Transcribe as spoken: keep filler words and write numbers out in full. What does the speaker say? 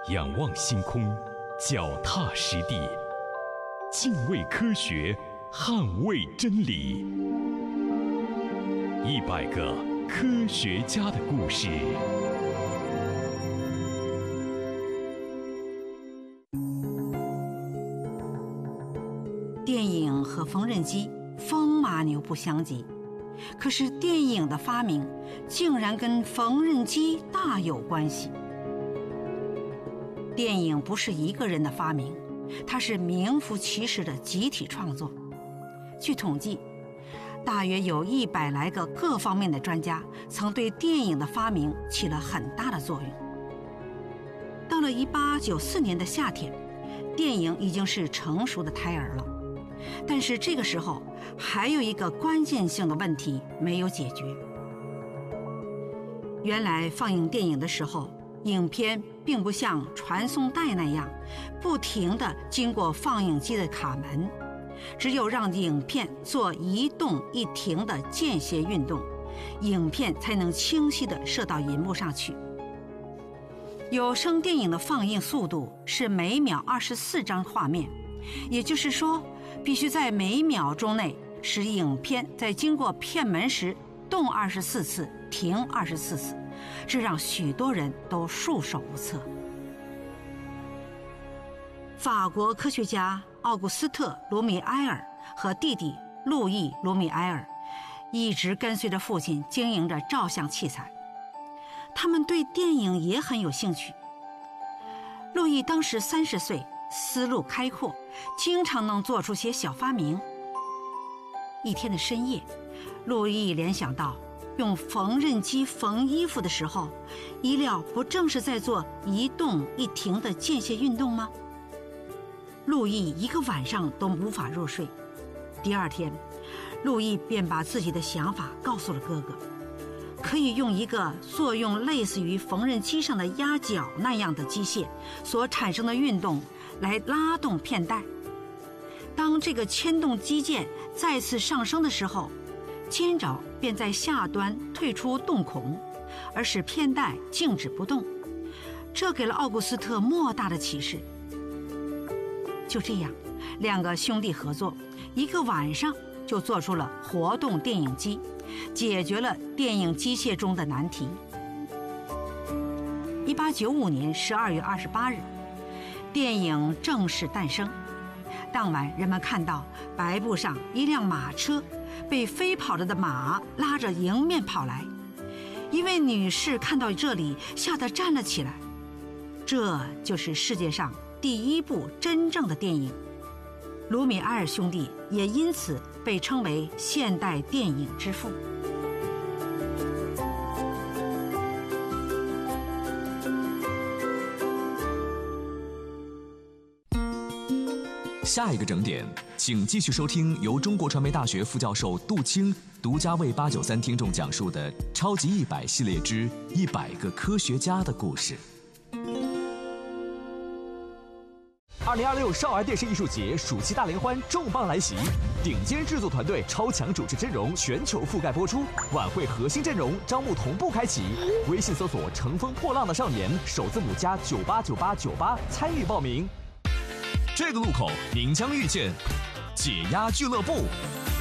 仰望星空，脚踏实地，敬畏科学，捍卫真理。一百个科学家的故事。 电影和缝纫机风马牛不相及，可是电影的发明竟然跟缝纫机大有关系。电影不是一个人的发明，它是名副其实的集体创作。据统计，大约有一百来个各方面的专家曾对电影的发明起了很大的作用。到了一八九四年的夏天，电影已经是成熟的胎儿了，但是这个时候还有一个关键性的问题没有解决。原来放映电影的时候，影片并不像传送带那样不停地经过放映机的卡门，只有让影片做一动一停的间歇运动，影片才能清晰地射到银幕上去。有声电影的放映速度是每秒二十四张画面，也就是说必须在每秒钟内使影片在经过片门时动二十四次，停二十四次，这让许多人都束手无策。法国科学家奥古斯特·卢米埃尔和弟弟路易·卢米埃尔一直跟随着父亲经营着照相器材，他们对电影也很有兴趣。路易当时三十岁，思路开阔，经常能做出些小发明。一天的深夜，路易联想到用缝纫机缝衣服的时候，衣料不正是在做一动一停的间歇运动吗？路易一个晚上都无法入睡。第二天，路易便把自己的想法告诉了哥哥，可以用一个作用类似于缝纫机上的压脚那样的机械所产生的运动来拉动片带。当这个牵动机件再次上升的时候，肩爪便在下端退出洞孔，而使片带静止不动。这给了奥古斯特莫大的启示。就这样，两个兄弟合作，一个晚上就做出了活动电影机，解决了电影机械中的难题。一八九五年十二月二十八日，电影正式诞生。当晚，人们看到白布上一辆马车被飞跑着的马拉着迎面跑来。一位女士看到这里，吓得站了起来。这就是世界上第一部真正的电影。卢米埃尔兄弟也因此被称为现代电影之父。 下一个整点，请继续收听由中国传媒大学副教授杜青独家为八九三听众讲述的《超级一百》系列之一百个科学家的故事。 二零二六少儿电视艺术节暑期大联欢重磅来袭，顶尖制作团队、超强主持阵容全球覆盖播出。晚会核心阵容招募同步开启，微信搜索“乘风破浪的少年”，首字母加九八九八九八参与报名。 这个路口您将遇见解压俱乐部。